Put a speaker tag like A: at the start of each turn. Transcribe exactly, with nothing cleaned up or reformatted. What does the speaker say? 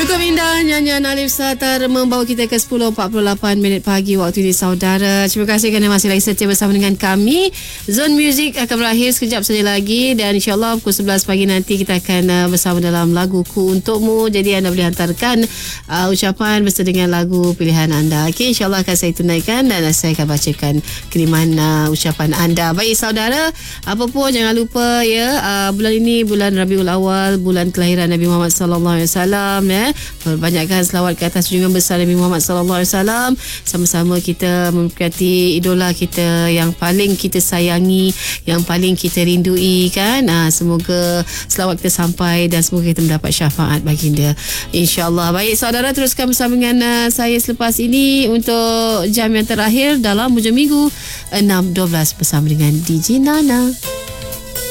A: Cukup indah nyanyian Alif Satar membawa kita ke sepuluh empat puluh lapan minit pagi waktu ini saudara. Terima kasih kerana masih lagi setia bersama dengan kami. Zone Music akan berakhir sekejap saja lagi dan insyaAllah pukul sebelas pagi nanti kita akan uh, bersama dalam Laguku Untukmu. Jadi anda boleh hantarkan uh, ucapan bersama dengan lagu pilihan anda. Okay, insyaAllah akan saya tunaikan dan saya akan bacakan kiriman uh, ucapan anda. Baik saudara, apa pun jangan lupa ya, uh, bulan ini bulan Rabiul Awal, bulan kelahiran Nabi Muhammad sallallahu alaihi wasallam ya. Perbanyakkan selawat ke atas junjungan besar Nabi Muhammad sallallahu alaihi wasallam. Sama-sama kita memperingati idola kita yang paling kita sayangi, yang paling kita rindui kan. Ha, semoga selawat kita sampai dan semoga kita mendapat syafaat baginda, insya-Allah. Baik saudara, teruskan bersama dengan uh, saya selepas ini untuk jam yang terakhir dalam hujung minggu enam dua belas bersama dengan D J Nana.